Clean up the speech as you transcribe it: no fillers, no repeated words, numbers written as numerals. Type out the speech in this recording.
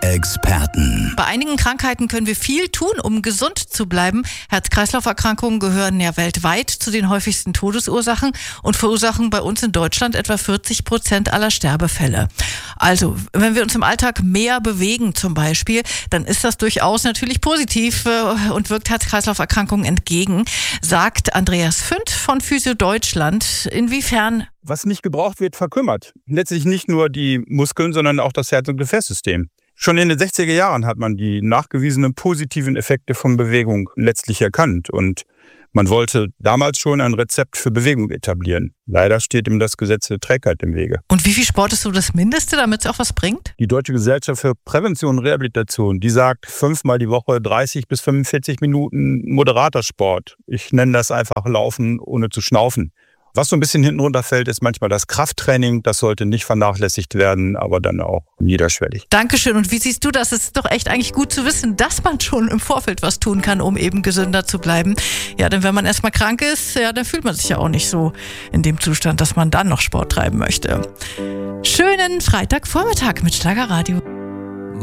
Experten. Bei einigen Krankheiten können wir viel tun, um gesund zu bleiben. Herz-Kreislauf-Erkrankungen gehören ja weltweit zu den häufigsten Todesursachen und verursachen bei uns in Deutschland etwa 40% aller Sterbefälle. Also, wenn wir uns im Alltag mehr bewegen zum Beispiel, dann ist das durchaus natürlich positiv und wirkt Herz-Kreislauf-Erkrankungen entgegen, sagt Andreas Fünd von Physio Deutschland. Inwiefern? Was nicht gebraucht wird, verkümmert. Letztlich nicht nur die Muskeln, sondern auch das Herz- und Gefäßsystem. Schon in den 60er Jahren hat man die nachgewiesenen positiven Effekte von Bewegung letztlich erkannt. Und man wollte damals schon ein Rezept für Bewegung etablieren. Leider steht ihm das Gesetz der Trägheit im Wege. Und wie viel Sport ist so das Mindeste, damit es auch was bringt? Die Deutsche Gesellschaft für Prävention und Rehabilitation, die sagt 5-mal die Woche 30 bis 45 Minuten moderater Sport. Ich nenne das einfach Laufen ohne zu schnaufen. Was so ein bisschen hinten runterfällt, ist manchmal das Krafttraining. Das sollte nicht vernachlässigt werden, aber dann auch niederschwellig. Dankeschön. Und wie siehst du das? Es ist doch echt eigentlich gut zu wissen, dass man schon im Vorfeld was tun kann, um eben gesünder zu bleiben. Ja, denn wenn man erstmal krank ist, ja, dann fühlt man sich ja auch nicht so in dem Zustand, dass man dann noch Sport treiben möchte. Schönen Freitagvormittag mit Schlagerradio.